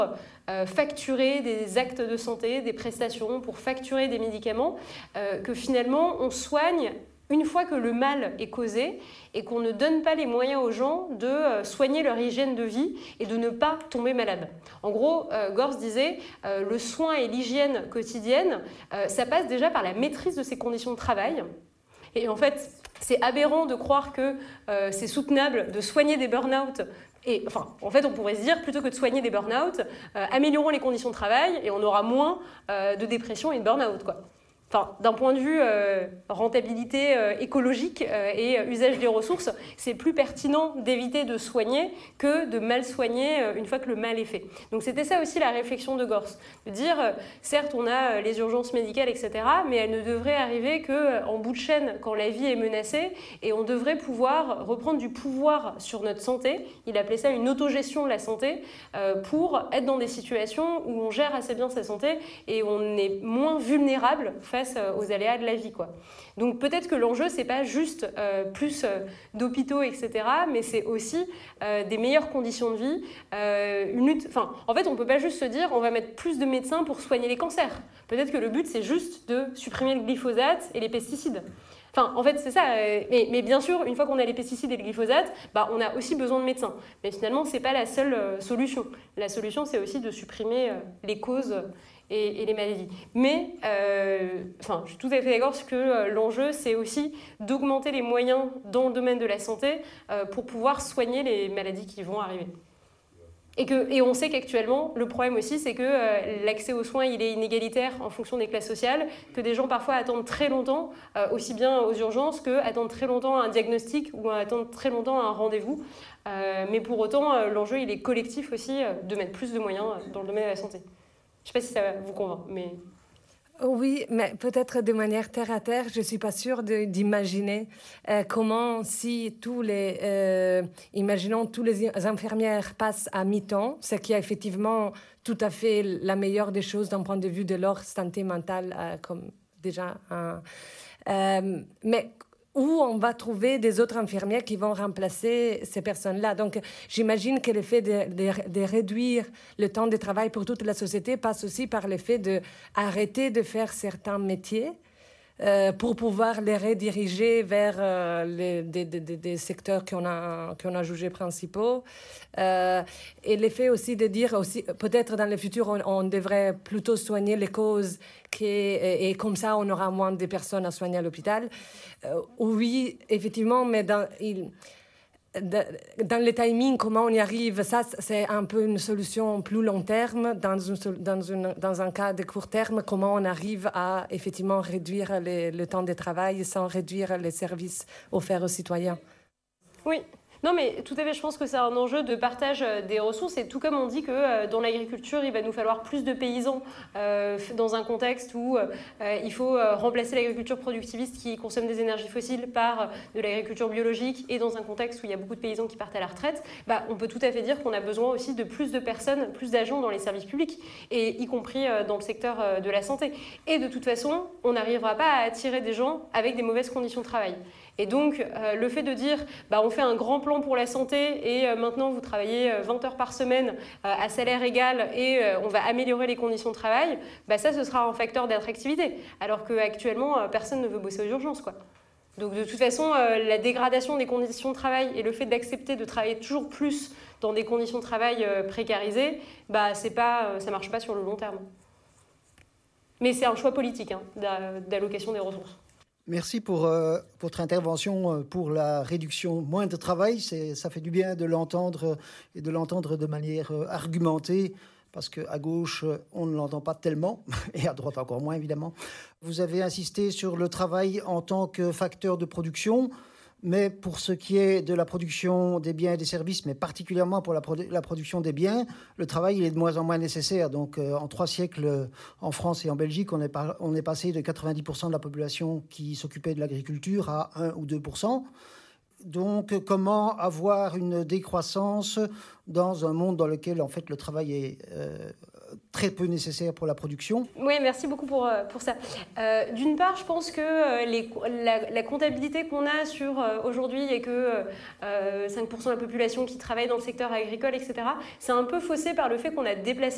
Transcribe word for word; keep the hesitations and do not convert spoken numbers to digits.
euh, facturer des actes de santé, des prestations, pour facturer des médicaments, euh, que finalement on soigne une fois que le mal est causé et qu'on ne donne pas les moyens aux gens de euh, soigner leur hygiène de vie et de ne pas tomber malade. En gros, euh, Gors disait euh, le soin et l'hygiène quotidienne, euh, ça passe déjà par la maîtrise de ses conditions de travail. Et en fait, c'est aberrant de croire que euh, c'est soutenable de soigner des burn-out. Et, enfin, en fait, on pourrait se dire, plutôt que de soigner des burn-out, euh, améliorons les conditions de travail et on aura moins euh, de dépression et de burn-out, quoi. Enfin, d'un point de vue euh, rentabilité euh, écologique euh, et euh, usage des ressources, c'est plus pertinent d'éviter de soigner que de mal soigner euh, une fois que le mal est fait. Donc c'était ça aussi la réflexion de Gors, de dire, euh, certes on a euh, les urgences médicales, et cetera, mais elles ne devraient arriver qu'en euh, bout de chaîne quand la vie est menacée, et on devrait pouvoir reprendre du pouvoir sur notre santé. Il appelait ça une autogestion de la santé, euh, pour être dans des situations où on gère assez bien sa santé et on est moins vulnérable face aux aléas de la vie, quoi. Donc peut-être que l'enjeu, c'est pas juste euh, plus euh, d'hôpitaux, et cetera, mais c'est aussi euh, des meilleures conditions de vie. Euh, une lutte, enfin, en fait, on peut pas juste se dire on va mettre plus de médecins pour soigner les cancers. Peut-être que le but, c'est juste de supprimer le glyphosate et les pesticides. Enfin, en fait, c'est ça. Mais, mais bien sûr, une fois qu'on a les pesticides et le glyphosate, bah, on a aussi besoin de médecins. Mais finalement, c'est pas la seule euh, solution. La solution, c'est aussi de supprimer euh, les causes et, et les maladies. Mais, euh, enfin, je suis tout à fait d'accord que euh, l'enjeu, c'est aussi d'augmenter les moyens dans le domaine de la santé euh, pour pouvoir soigner les maladies qui vont arriver. Et, que, et on sait qu'actuellement, le problème aussi, c'est que euh, l'accès aux soins, il est inégalitaire en fonction des classes sociales, que des gens parfois attendent très longtemps, euh, aussi bien aux urgences, qu'attendent très longtemps un diagnostic ou attendent très longtemps un rendez-vous. Euh, mais pour autant, euh, l'enjeu, il est collectif aussi, euh, de mettre plus de moyens dans le domaine de la santé. Je ne sais pas si ça vous convainc, mais... Oui, mais peut-être de manière terre à terre, je ne suis pas sûre de, d'imaginer euh, comment, si tous les, euh, imaginons tous les infirmières passent à mi-temps, ce qui est effectivement tout à fait la meilleure des choses d'un point de vue de leur santé mentale, euh, comme déjà un... Euh, mais où on va trouver des autres infirmières qui vont remplacer ces personnes-là. Donc, j'imagine que le fait de, de, de réduire le temps de travail pour toute la société passe aussi par le fait d'arrêter de faire certains métiers euh, pour pouvoir les rediriger vers euh, les, des, des, des secteurs qu'on a, qu'on a jugés principaux. Euh, et l'effet aussi de dire, aussi, peut-être dans le futur, on, on devrait plutôt soigner les causes qui, et, et comme ça, on aura moins de personnes à soigner à l'hôpital. Euh, oui, effectivement, mais dans, il, dans le timing, comment on y arrive, ça, c'est un peu une solution plus long terme. Dans, une, dans, une, dans un cas de court terme, comment on arrive à effectivement réduire les, le temps de travail sans réduire les services offerts aux citoyens. Oui. Non, mais tout à fait, je pense que c'est un enjeu de partage des ressources. Et tout comme on dit que euh, dans l'agriculture, il va nous falloir plus de paysans euh, dans un contexte où euh, il faut euh, remplacer l'agriculture productiviste qui consomme des énergies fossiles par euh, de l'agriculture biologique, et dans un contexte où il y a beaucoup de paysans qui partent à la retraite, bah, on peut tout à fait dire qu'on a besoin aussi de plus de personnes, plus d'agents dans les services publics, et y compris euh, dans le secteur euh, de la santé. Et de toute façon, on n'arrivera pas à attirer des gens avec des mauvaises conditions de travail. Et donc, euh, le fait de dire bah, on fait un grand plan pour la santé et euh, maintenant vous travaillez euh, vingt heures par semaine euh, à salaire égal et euh, on va améliorer les conditions de travail, bah, ça, ce sera un facteur d'attractivité. Alors qu'actuellement, euh, personne ne veut bosser aux urgences, quoi. Donc, de toute façon, euh, la dégradation des conditions de travail et le fait d'accepter de travailler toujours plus dans des conditions de travail euh, précarisées, bah, c'est pas, euh, ça ne marche pas sur le long terme. Mais c'est un choix politique hein, d'allocation des ressources. Merci pour euh, votre intervention pour la réduction moins de travail. C'est, ça fait du bien de l'entendre et de l'entendre de manière euh, argumentée, parce qu'à gauche, on ne l'entend pas tellement, et à droite encore moins, évidemment. Vous avez insisté sur le travail en tant que facteur de production, mais pour ce qui est de la production des biens et des services, mais particulièrement pour la, produ- la production des biens, le travail il est de moins en moins nécessaire. Donc, euh, en trois siècles, euh, en France et en Belgique, on est, par- on est passé de quatre-vingt-dix pour cent de la population qui s'occupait de l'agriculture à un ou deux pour cent. Donc, comment avoir une décroissance dans un monde dans lequel, en fait, le travail est euh, très peu nécessaire pour la production? Oui, merci beaucoup pour, pour ça. Euh, d'une part, je pense que les, la, la comptabilité qu'on a sur euh, aujourd'hui et que euh, cinq pour cent de la population qui travaille dans le secteur agricole, et cetera, c'est un peu faussé par le fait qu'on a déplacé